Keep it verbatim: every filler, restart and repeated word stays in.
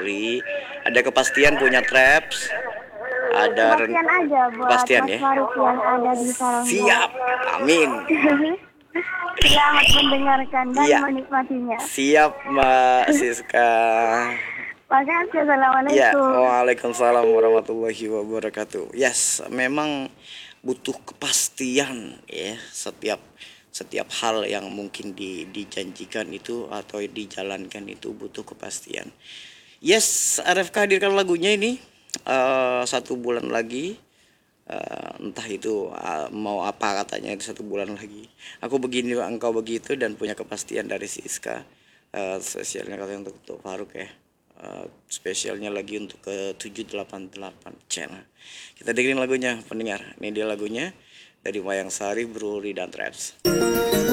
Bruli. Ada kepastian punya Traps. Ada Kepastian aja buat kepastian Mas ya. Faruk yang ada di Sarangga. Siap, amin. Selamat mendengarkan dan Iya. menikmatinya. Siap Mbak Siska. Makasih, Ya, assalamualaikum. waalaikumsalam warahmatullahi wabarakatuh. Yes, memang butuh kepastian ya setiap setiap hal yang mungkin di, dijanjikan itu atau dijalankan itu butuh kepastian. Yes, R F K hadirkan lagunya ini uh, satu bulan lagi. Uh, entah itu uh, mau apa katanya itu satu bulan lagi. Aku begini, engkau begitu dan punya kepastian dari Siska. Uh, spesialnya katanya untuk, untuk Faruk ya. Uh, spesialnya lagi untuk ke tujuh delapan delapan channel. Kita dengerin lagunya pendengar. Ini dia lagunya dari Mayang Sari, Bruli dan Traps.